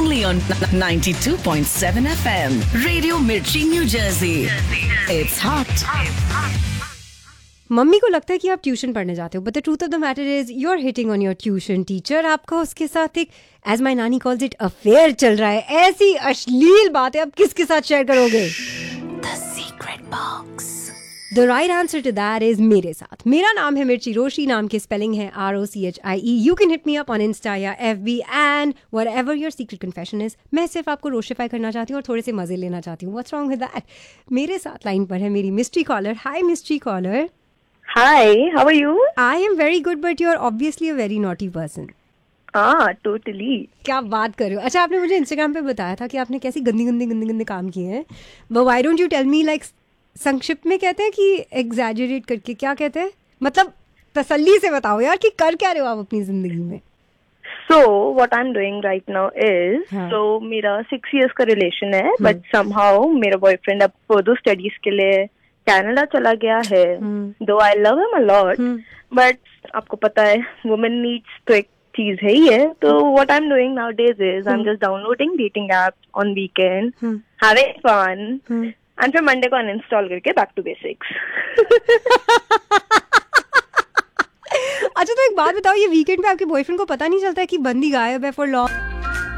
only on 92.7 FM. Radio Mirchi, New Jersey. It's hot. Mummy को लगता है कि आप ट्यूशन पढ़ने जाते हो, but the truth of the matter is you are hitting on your tuition teacher. आपका उसके साथ एक, एज माई नानी कॉल्स इट, अफेयर चल रहा है. ऐसी अश्लील बातें आप किसके साथ शेयर करोगे? The secret box. The right answer to that is मेरे साथ. मेरा नाम है मिर्ची रोशी, नाम की स्पेलिंग है ROCHIE. You can hit me up on Insta या FB and whatever your secret confession is. मैं सिर्फ आपको रोशिफाई करना चाहती हूँ और थोड़े से मजे लेना चाहती हूँ. What's wrong with that? मेरे साथ लाइन पर है मेरी mystery collar. Hi mystery collar. Hi, how are you? I am very good, but you are obviously a very naughty person. Totally. क्या बात कर रहे हो? अच्छा, आपने मुझे इंस्टाग्राम पे बताया था कि आपने कैसी गंदे काम किए हैं. But why don't you tell me, like, संक्षिप्त में कहते हैं कि exaggerate करके, क्या कहते हैं? मतलब तसल्ली से बताओ यार कि कर क्या रहे हो आप अपनी जिंदगी में. So, what I'm doing right now is, so मेरा 6 years का relation है, but somehow मेरा boyfriend अब further studies के लिए कनाडा चला गया है. दो I love him a lot, but आपको पता है वुमेन नीड्स तो एक चीज है ही है. तो what I am doing now days is I am just downloading dating apps on weekend, having fun, and फिर मंडे को अनइंस्टॉल करके बैक टू बेसिक्स. अच्छा, तो एक बात बताओ, ये वीकेंड पे आपके बॉयफ्रेंड को पता नहीं चलता है कि बंदी गायब है फॉर लॉन्ग?